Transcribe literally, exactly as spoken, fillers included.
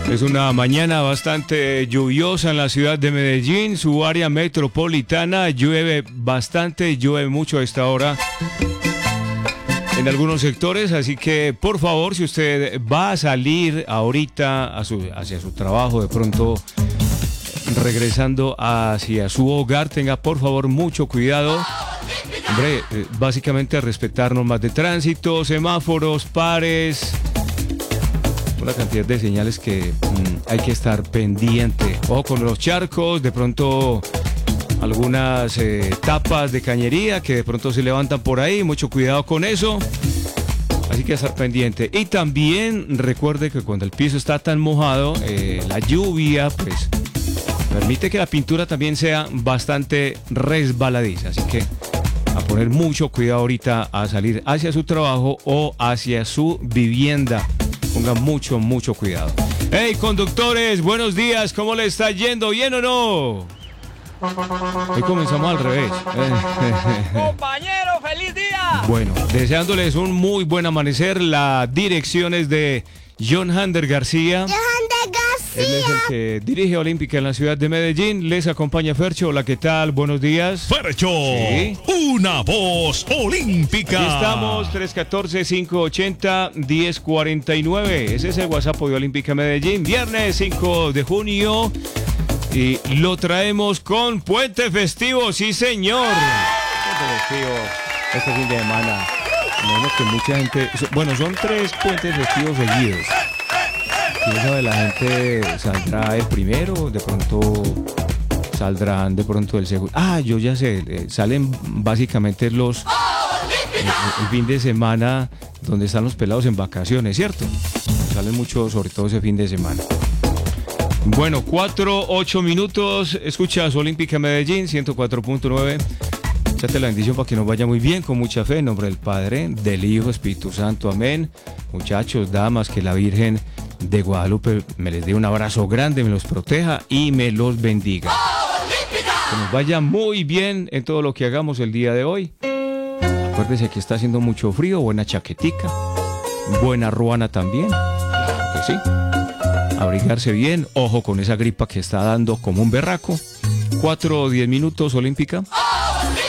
Es una mañana bastante lluviosa en la ciudad de Medellín, su área metropolitana. Llueve bastante, llueve mucho a esta hora en algunos sectores, así que por favor, si usted va a salir ahorita a su, hacia su trabajo, de pronto regresando hacia su hogar, tenga por favor mucho cuidado. Hombre, básicamente respetar normas de tránsito, semáforos, pares, una cantidad de señales que mmm, hay que estar pendiente. Ojo con los charcos, de pronto algunas eh, tapas de cañería que de pronto se levantan por ahí, mucho cuidado con eso. Así que estar pendiente. Y también recuerde que cuando el piso está tan mojado, eh, la lluvia pues permite que la pintura también sea bastante resbaladiza. Así que a poner mucho cuidado ahorita a salir hacia su trabajo o hacia su vivienda. Pongan mucho, mucho cuidado. Hey, conductores, buenos días. ¿Cómo le está yendo? ¿Bien o no? Hoy comenzamos al revés. Compañero, feliz día. Bueno, deseándoles un muy buen amanecer. La dirección es de John Hander García. John Hander García. Él es el que dirige Olímpica en la ciudad de Medellín. Les acompaña Fercho. Hola, ¿qué tal? Buenos días. Fercho, sí. Una voz olímpica. Aquí estamos, tres uno cuatro, cinco ocho cero, uno cero cuatro nueve. Ese es el WhatsApp de Olímpica Medellín. Viernes cinco de junio. Y lo traemos con Puente Festivo, sí señor. Puente Festivo, este fin de semana. Bueno, que mucha gente, bueno, son tres puentes festivos seguidos. Quién sabe, la gente saldrá el primero, de pronto saldrán de pronto el segundo. Ah, yo ya sé, eh, salen básicamente los el, el fin de semana donde están los pelados en vacaciones, ¿cierto? Salen mucho, sobre todo ese fin de semana. Bueno, cuatro, ocho minutos, escuchas Olímpica Medellín, ciento cuatro punto nueve. Échate la bendición para que nos vaya muy bien, con mucha fe, en nombre del Padre, del Hijo, Espíritu Santo, amén. Muchachos, damas, que la Virgen de Guadalupe me les dé un abrazo grande, me los proteja y me los bendiga. Que nos vaya muy bien en todo lo que hagamos el día de hoy. Acuérdense que está haciendo mucho frío, buena chaquetica, buena ruana también, claro que sí. Abrigarse bien, ojo con esa gripa que está dando como un berraco. Cuatro o diez minutos, Olímpica.